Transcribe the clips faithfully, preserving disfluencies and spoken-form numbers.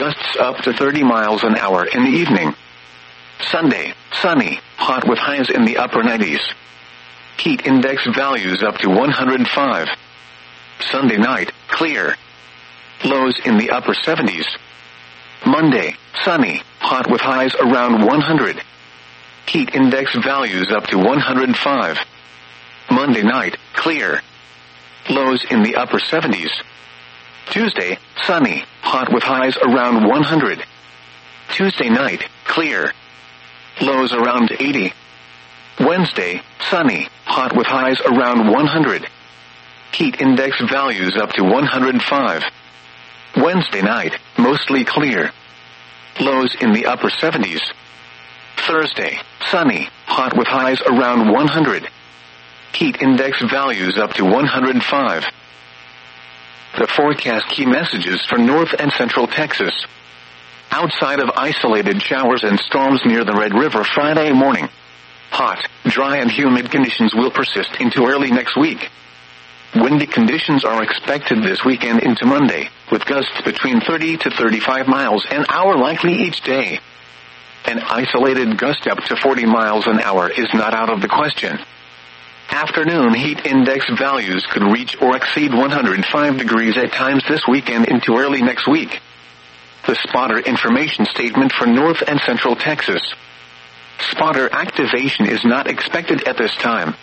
gusts up to thirty miles an hour in the evening. Sunday, sunny, hot with highs in the upper nineties. Heat index values up to one hundred five. Sunday night, clear. Lows in the upper seventies. Monday, sunny, hot with highs around one hundred. Heat index values up to one hundred five. Monday night, clear. Lows in the upper seventies. Tuesday, sunny, hot with highs around one hundred. Tuesday night, clear. Lows around eighty. Wednesday, sunny, hot with highs around one hundred. Heat index values up to one hundred five. Wednesday night, mostly clear. Lows in the upper seventies. Thursday, sunny, hot with highs around one hundred. Heat index values up to one hundred five. The forecast key messages for North and Central Texas. Outside of isolated showers and storms near the Red River Friday morning. Hot, dry and humid conditions will persist into early next week. Windy conditions are expected this weekend into Monday, with gusts between thirty to thirty-five miles an hour likely each day. An isolated gust up to forty miles an hour is not out of the question. Afternoon heat index values could reach or exceed one hundred five degrees at times this weekend into early next week. The spotter information statement for North and Central Texas. Spotter activation is not expected at this time.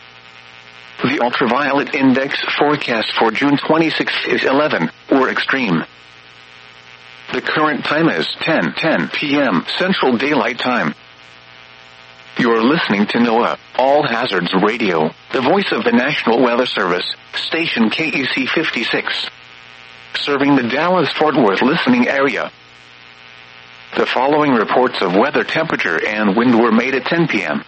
The ultraviolet index forecast for June twenty-sixth is eleven, or extreme. The current time is ten ten p.m. Central Daylight Time. You're listening to NOAA, All Hazards Radio, the voice of the National Weather Service, station K E C fifty-six. Serving the Dallas-Fort Worth listening area. The following reports of weather temperature and wind were made at ten p.m.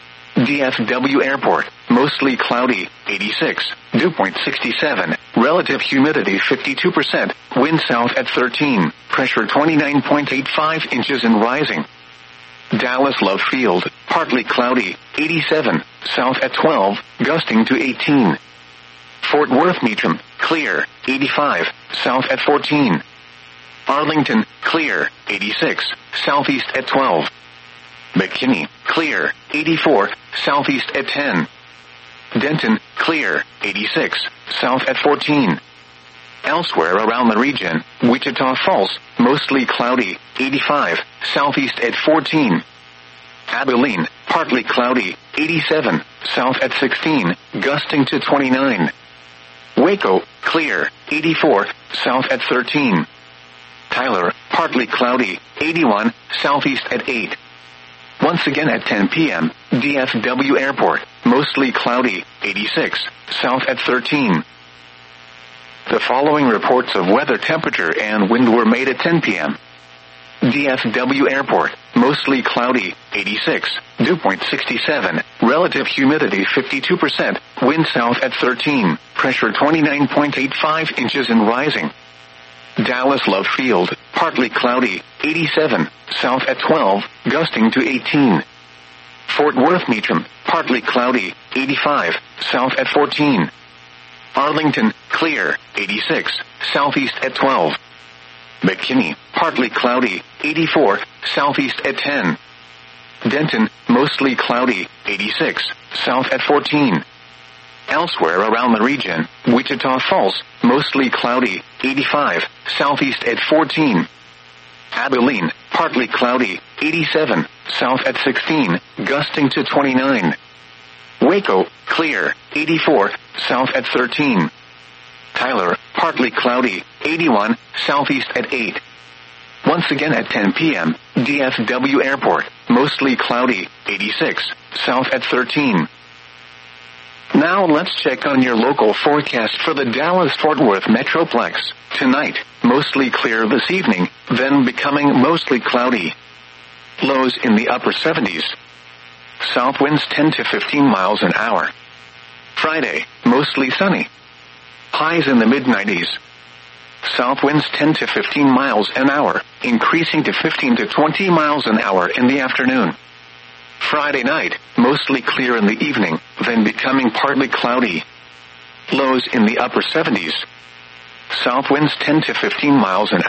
D F W Airport, mostly cloudy, eighty-six, dew point sixty-seven, relative humidity fifty-two percent, wind south at thirteen, pressure twenty-nine point eight five inches and rising. Dallas Love Field, partly cloudy, eighty-seven, south at twelve, gusting to eighteen. Fort Worth Meacham, clear, eighty-five, south at fourteen. Arlington, clear, eighty-six, southeast at twelve. McKinney, clear, eighty-four, southeast at ten. Denton, clear, eighty-six, south at fourteen. Elsewhere around the region, Wichita Falls, mostly cloudy, eighty-five, southeast at fourteen. Abilene, partly cloudy, eighty-seven, south at sixteen, gusting to twenty-nine. Waco, clear, eighty-four, south at thirteen. Tyler, partly cloudy, eighty-one, southeast at eight. Once again at ten p.m., D F W Airport, mostly cloudy, eighty-six, south at thirteen. The following reports of weather temperature and wind were made at ten p.m. D F W Airport, mostly cloudy, eighty-six, dew point sixty-seven, relative humidity fifty-two percent, wind south at thirteen, pressure twenty-nine point eight five inches and rising. Dallas Love Field, partly cloudy, eighty-seven, south at twelve, gusting to eighteen. Fort Worth Meacham, partly cloudy, eighty-five, south at fourteen. Arlington, clear, eighty-six, southeast at twelve. McKinney, partly cloudy, eighty-four, southeast at ten. Denton, mostly cloudy, eighty-six, south at fourteen. Elsewhere around the region, Wichita Falls, mostly cloudy, eighty-five, southeast at fourteen. Abilene, partly cloudy, eighty-seven, south at sixteen, gusting to twenty-nine. Waco, clear, eighty-four, south at thirteen. Tyler, partly cloudy, eighty-one, southeast at eight. Once again at ten p.m., D F W Airport, mostly cloudy, eighty-six, south at thirteen. Now let's check on your local forecast for the Dallas-Fort Worth Metroplex. Tonight, mostly clear this evening, then becoming mostly cloudy. Lows in the upper seventies. South winds ten to fifteen miles an hour. Friday, mostly sunny. Highs in the mid nineties. South winds ten to fifteen miles an hour, increasing to fifteen to twenty miles an hour in the afternoon. Friday night, mostly clear in the evening, then becoming partly cloudy. Lows in the upper seventies. South winds ten to fifteen miles an